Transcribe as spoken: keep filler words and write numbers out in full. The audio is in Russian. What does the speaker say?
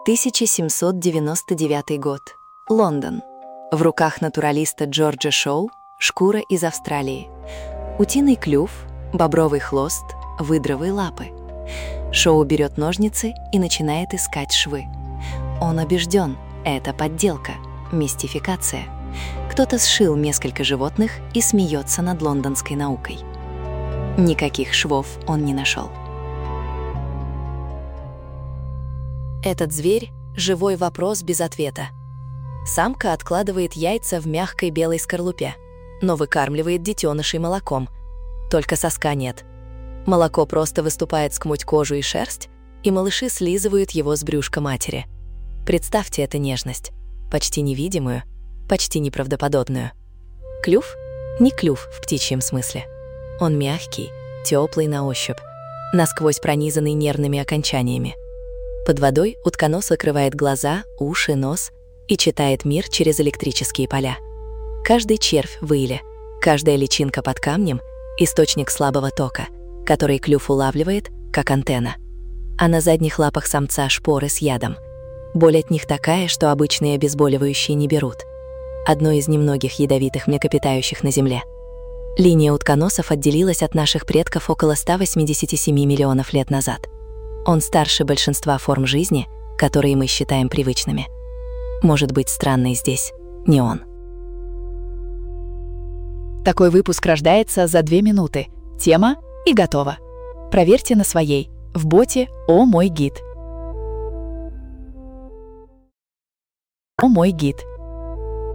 тысяча семьсот девяносто девятый год. Лондон. В руках натуралиста Джорджа Шоу шкура из Австралии. Утиный клюв, бобровый хвост, выдровые лапы. Шоу берет ножницы и начинает искать швы. Он убежден, это подделка, мистификация. Кто-то сшил несколько животных и смеется над лондонской наукой. Никаких швов он не нашел. Этот зверь — живой вопрос без ответа. Самка откладывает яйца в мягкой белой скорлупе, но выкармливает детенышей молоком. Только соска нет. Молоко просто выступает сквозь кожу и шерсть, и малыши слизывают его с брюшка матери. Представьте эту нежность, почти невидимую, почти неправдоподобную. Клюв — не клюв в птичьем смысле. Он мягкий, теплый на ощупь, насквозь пронизанный нервными окончаниями. Под водой утконос закрывает глаза, уши, нос и читает мир через электрические поля. Каждый червь в иле, каждая личинка под камнем — источник слабого тока, который клюв улавливает, как антенна. А на задних лапах самца шпоры с ядом. Боль от них такая, что обычные обезболивающие не берут. Одно из немногих ядовитых млекопитающих на Земле. Линия утконосов отделилась от наших предков около ста восьмидесяти семи миллионов лет назад. Он старше большинства форм жизни, которые мы считаем привычными. Может быть, странный здесь не он. Такой выпуск рождается за две минуты. Тема и готово. Проверьте на своей, в боте «О мой гид». «О мой гид».